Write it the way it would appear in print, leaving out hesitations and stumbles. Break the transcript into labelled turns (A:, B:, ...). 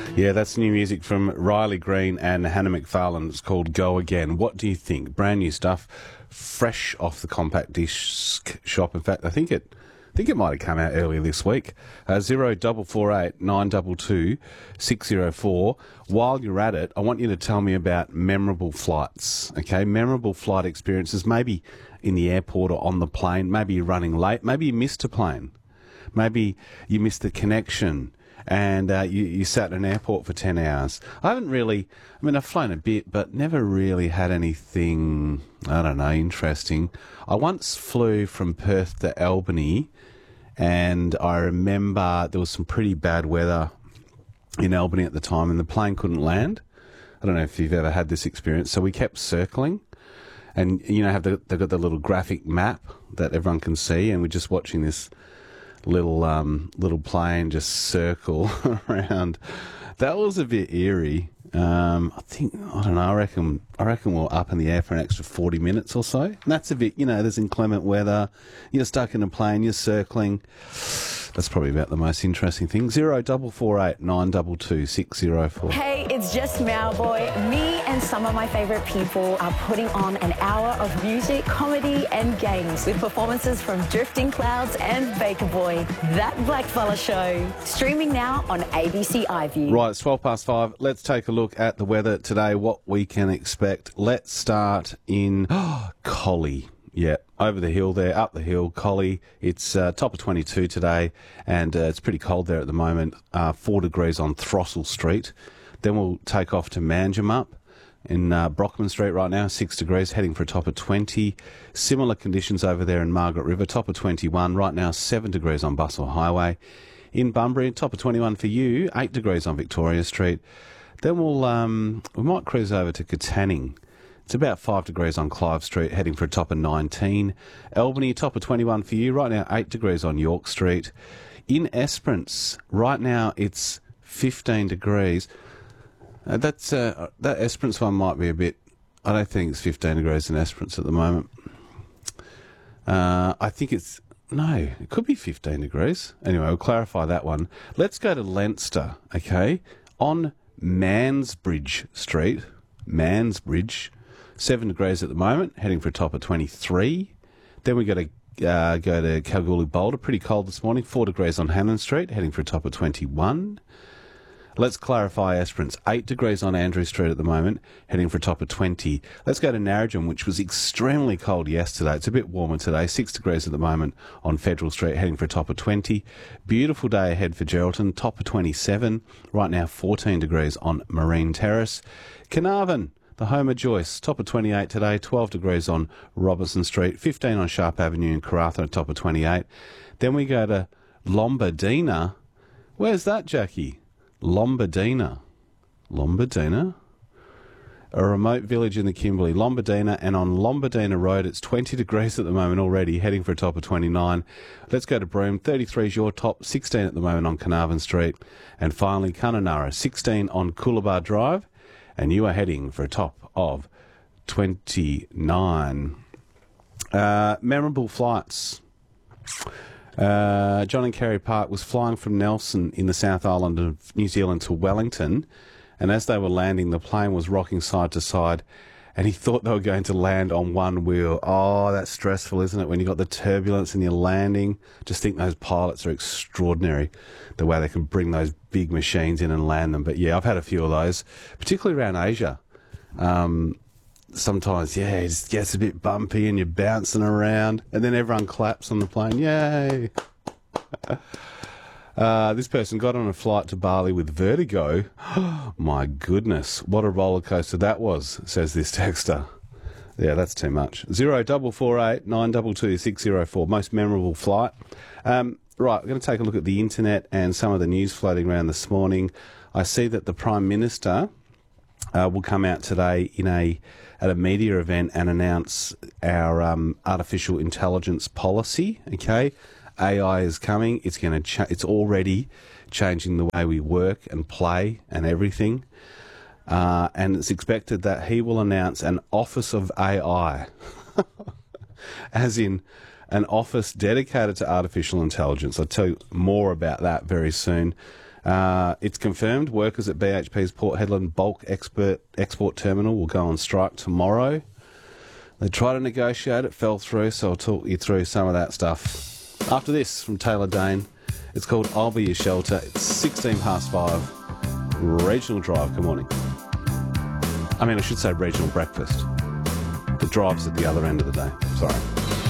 A: Yeah, that's new music from Riley Green and Hannah McFarlane. It's called Go Again. What do you think? Brand new stuff, fresh off the compact disc shop. In fact, I think it might have come out earlier this week. 0448 922 604. While you're at it, I want you to tell me about memorable flights, okay? Memorable flight experiences, maybe in the airport or on the plane. Maybe you're running late. Maybe you missed a plane. Maybe you missed the connection and you sat in an airport for 10 hours. I've flown a bit, but never really had anything, interesting. I once flew from Perth to Albany, and I remember there was some pretty bad weather in Albany at the time, and the plane couldn't land. I don't know if you've ever had this experience. So we kept circling, and they've got the little graphic map that everyone can see, and we're just watching this little plane just circle around. That was a bit eerie. I reckon we're up in the air for an extra 40 minutes or so. And that's a bit, there's inclement weather. You're stuck in a plane, you're circling. That's probably about the most interesting thing. 0448 922 604.
B: Hey, it's just Mauboy. Me and some of my favourite people are putting on an hour of music, comedy and games with performances from Drifting Clouds and Baker Boy. That Blackfella Show. Streaming now on ABC iView.
A: Right, it's 5:12. Let's take a look at the weather today, what we can expect. Let's start in Collie. Yeah, over the hill there, up the hill, Collie. It's top of 22 today, and it's pretty cold there at the moment. 4 degrees on Throstle Street. Then we'll take off to Manjimup in Brockman Street right now, 6 degrees, heading for a top of 20. Similar conditions over there in Margaret River, top of 21. Right now, 7 degrees on Bustle Highway. In Bunbury, top of 21 for you, 8 degrees on Victoria Street. Then we might cruise over to Katanning. It's about 5 degrees on Clive Street, heading for a top of 19. Albany, top of 21 for you. Right now, 8 degrees on York Street. In Esperance, right now, it's 15 degrees. That Esperance one might be a bit... I don't think it's 15 degrees in Esperance at the moment. I think it's... No, it could be 15 degrees. Anyway, we'll clarify that one. Let's go to Leinster, okay? On Mansbridge Street, 7 degrees at the moment, heading for a top of 23. Then we got to go to Kalgoorlie Boulder, pretty cold this morning, 4 degrees on Hannon Street, heading for a top of 21. Let's clarify Esperance, 8 degrees on Andrew Street at the moment, heading for a top of 20. Let's go to Narrogin, which was extremely cold yesterday. It's a bit warmer today, 6 degrees at the moment on Federal Street, heading for a top of 20. Beautiful day ahead for Geraldton, top of 27. Right now, 14 degrees on Marine Terrace. Carnarvon, the home of Joyce, top of 28 today, 12 degrees on Robertson Street, 15 on Sharp Avenue in Karratha, top of 28. Then we go to Lombardina. Where's that, Jackie? Lombardina, a remote village in the Kimberley. Lombardina, and on Lombardina Road, it's 20 degrees at the moment already, heading for a top of 29. Let's go to Broome, 33 is your top, 16 at the moment on Carnarvon Street. And finally, Kununurra, 16 on Coolabah Drive, and you are heading for a top of 29. Memorable flights. John and Kerry Park was flying from Nelson in the South Island of New Zealand to Wellington, and as they were landing, the plane was rocking side to side, and he thought they were going to land on one wheel. Oh, that's stressful, isn't it, when you've got the turbulence and you're landing? Just think those pilots are extraordinary, the way they can bring those big machines in and land them. But yeah, I've had a few of those, particularly around Asia. Sometimes, it just gets a bit bumpy and you're bouncing around, and then everyone claps on the plane. Yay! This person got on a flight to Bali with vertigo. My goodness, what a roller coaster that was, says this texter. Yeah, that's too much. 0448 922 604, most memorable flight. Right, we're going to take a look at the internet and some of the news floating around this morning. I see that the Prime Minister will come out today at a media event and announce our artificial intelligence policy. Okay, AI is coming. It's going to. It's already changing the way we work and play and everything. And it's expected that he will announce an Office of AI, as in an office dedicated to artificial intelligence. I'll tell you more about that very soon. It's confirmed workers at BHP's Port Hedland bulk export terminal will go on strike tomorrow. They tried to negotiate, it fell through, so I'll talk you through some of that stuff. After this, from Taylor Dane, it's called I'll Be Your Shelter. It's 5:16, Regional Drive. Good morning. I should say Regional Breakfast. The drive's at the other end of the day. Sorry.